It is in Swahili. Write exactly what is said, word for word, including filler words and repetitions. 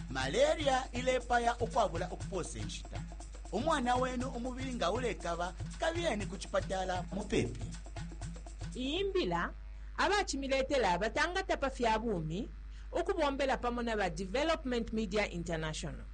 malaria ilepaya okwabula okuposa enshita omwana wenu omubiri nga ulekaba kabyeni ku chipatala mupepe iyimbila abachimiletela batanga tapa fya bumi ukubombela pamona ba Development Media International.